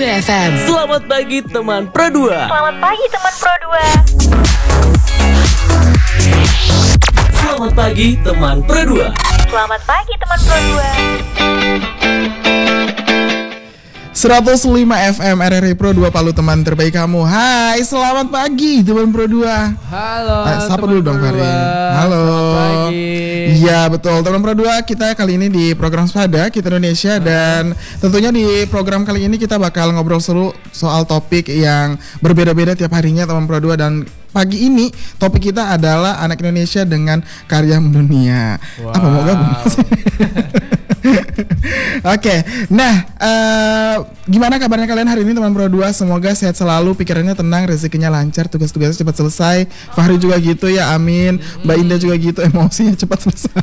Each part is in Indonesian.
FM. Selamat pagi teman Pro 2. Selamat pagi teman Pro 2. Selamat pagi teman Pro 2. Selamat pagi teman Pro 2. 105 FM RRI Pro 2 Palu, teman terbaik kamu. Hai, selamat pagi teman Pro 2. Halo. Sapa dulu dong Fahri. Halo. Selamat pagi. Iya betul teman Pro 2, kita kali ini di program Sepada Kita Indonesia. Dan tentunya di program kali ini kita bakal ngobrol seru soal topik yang berbeda-beda tiap harinya teman Pro 2. Dan pagi ini topik kita adalah anak Indonesia dengan karya mendunia. Wow. Apa mau gabung? Oke, nah gimana kabarnya kalian hari ini teman Pro 2? Semoga sehat selalu, pikirannya tenang, rezekinya lancar, tugas-tugasnya cepat selesai. Fahri juga gitu ya, amin. Mbak Indah juga gitu, emosinya cepat selesai.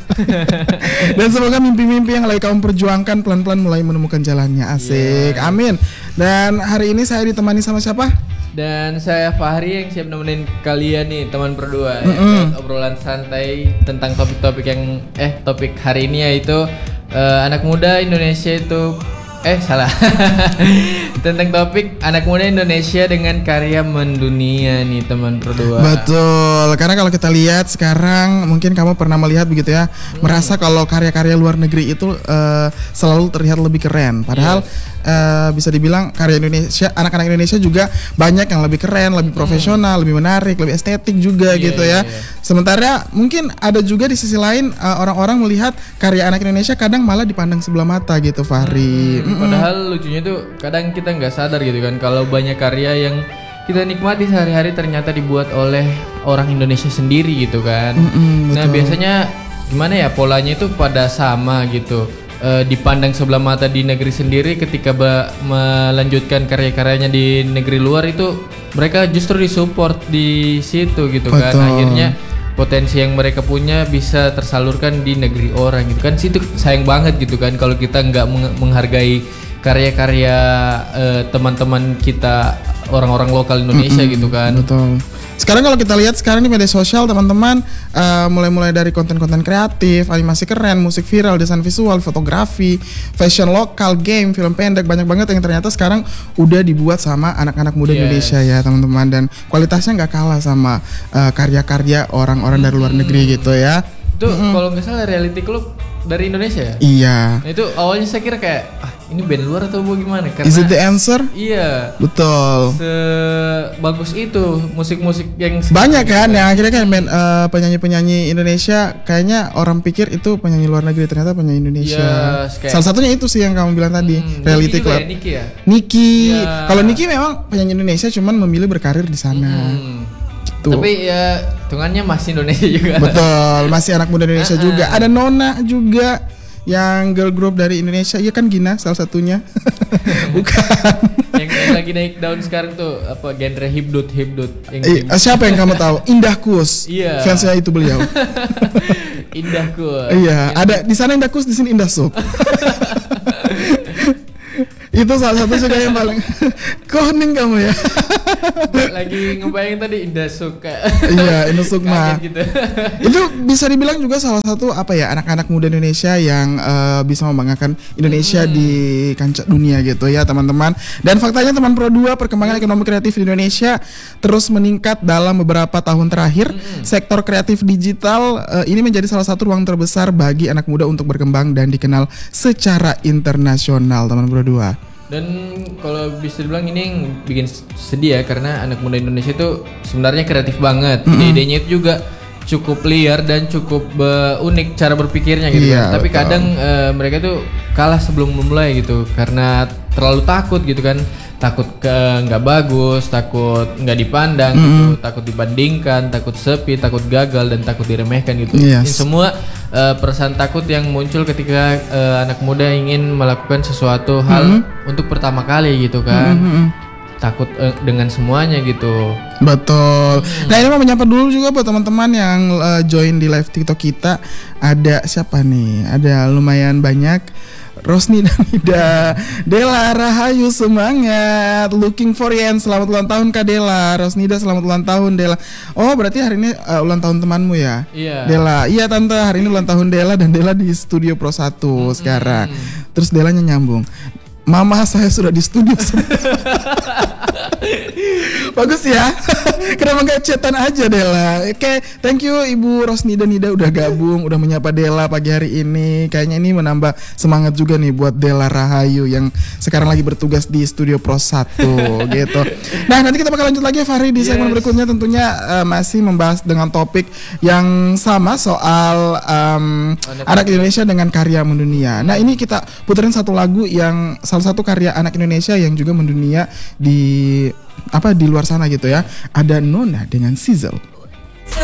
Dan semoga mimpi-mimpi yang lagi kamu perjuangkan pelan-pelan mulai menemukan jalannya, asik, amin. Dan hari ini saya ditemani sama siapa? Dan saya Fahri yang siap nemenin kalian nih teman Pro 2 ya, obrolan santai tentang topik-topik yang topik hari ini yaitu anak muda Indonesia itu salah tentang topik anak muda Indonesia dengan karya mendunia nih teman Pro 2. Betul, karena kalau kita lihat sekarang mungkin kamu pernah melihat begitu ya, merasa kalau karya-karya luar negeri itu selalu terlihat lebih keren, padahal bisa dibilang karya Indonesia, anak-anak Indonesia juga banyak yang lebih keren, lebih profesional, lebih menarik, lebih estetik juga gitu ya. Sementara mungkin ada juga di sisi lain orang-orang melihat karya anak Indonesia kadang malah dipandang sebelah mata gitu, Fahri. Padahal lucunya tuh kadang kita nggak sadar gitu kan kalau banyak karya yang kita nikmati sehari-hari ternyata dibuat oleh orang Indonesia sendiri gitu kan. Nah biasanya gimana ya, polanya itu pada sama gitu. Dipandang sebelah mata di negeri sendiri, ketika melanjutkan karya-karyanya di negeri luar itu mereka justru disupport di situ gitu. Betul. Kan akhirnya potensi yang mereka punya bisa tersalurkan di negeri orang gitu kan. Situ sayang banget gitu kan kalau kita nggak menghargai karya-karya teman-teman kita, orang-orang lokal Indonesia gitu kan. Betul. Sekarang kalau kita lihat sekarang di media sosial teman-teman, mulai dari konten-konten kreatif, animasi keren, musik viral, desain visual, fotografi, fashion lokal, game, film pendek, banyak banget yang ternyata sekarang udah dibuat sama anak-anak muda Indonesia ya teman-teman. Dan kualitasnya nggak kalah sama karya-karya orang-orang dari luar negeri gitu ya. Itu kalau nggak salah Reality Club dari Indonesia ya? Iya. Nah itu awalnya saya kira kayak ini band luar atau gimana? Karena Is it the answer? Iya. Betul. Sebagus itu musik-musik yang banyak kan yang akhirnya kan penyanyi-penyanyi Indonesia kayaknya orang pikir itu penyanyi luar negeri, ternyata penyanyi Indonesia. Salah satunya itu sih yang kamu bilang tadi, Reality Club. Niki. Kalau Niki memang penyanyi Indonesia cuman memilih berkarir di sana. Tapi ya hitungannya masih Indonesia juga. Betul, masih anak muda Indonesia juga. Ada Nona juga yang girl group dari Indonesia. Iya kan, Gina salah satunya. Bukan. yang lagi naik daun sekarang tuh apa, genre hibdut. Siapa yang kamu tahu? Indah Kus. Iya. Fansnya itu beliau. Indah Kus. Iya, ada di sana Indah Kus, di sini Indah Sup. Itu salah satu juga yang paling koning kamu ya. Lagi ngebayang tadi Indah Suka. Iya, Indah Sukma gitu. Itu bisa dibilang juga salah satu anak-anak muda Indonesia yang bisa membanggakan Indonesia di kancah dunia gitu ya teman-teman. Dan faktanya teman Pro 2, perkembangan ekonomi kreatif di Indonesia terus meningkat dalam beberapa tahun terakhir. Sektor kreatif digital ini menjadi salah satu ruang terbesar bagi anak muda untuk berkembang dan dikenal secara internasional teman Pro 2. Dan kalau bisa dibilang ini yang bikin sedih ya, karena anak muda Indonesia itu sebenarnya kreatif banget. Ide-idenya itu juga cukup liar dan cukup unik cara berpikirnya gitu kan. Tapi kadang mereka tuh kalah sebelum memulai gitu karena terlalu takut gitu kan. Takut nggak bagus, takut nggak dipandang gitu, takut dibandingkan, takut sepi, takut gagal, dan takut diremehkan gitu. Ini semua perasaan takut yang muncul ketika anak muda ingin melakukan sesuatu hal untuk pertama kali gitu kan. Takut dengan semuanya gitu. Betul. Nah ini mau menyapa dulu juga buat teman-teman yang join di live TikTok kita. Ada siapa nih? Ada lumayan banyak. Rosni dan Ida, Dela Rahayu semangat, looking for Yen, selamat ulang tahun Kak Dela. Rosnida selamat ulang tahun Dela. Oh berarti hari ini ulang tahun temanmu ya? Iya. Dela, iya tante, hari ini ulang tahun Dela dan Dela di Studio Pro 1 sekarang. Terus Delanya nyambung. Mama saya sudah di studio. Bagus ya. Kenapa nggak chatan aja Dela? Oke, thank you Ibu Rosnida Nida udah gabung, udah menyapa Dela pagi hari ini. Kayaknya ini menambah semangat juga nih buat Dela Rahayu yang sekarang lagi bertugas di Studio Pro 1 gitu. Nah, nanti kita bakal lanjut lagi Fahri di segmen berikutnya, tentunya masih membahas dengan topik yang sama soal anak Indonesia dengan karya mendunia. Nah, ini kita puterin satu lagu yang salah satu karya anak Indonesia yang juga mendunia di luar sana gitu ya. Ada Nona dengan Sizzle.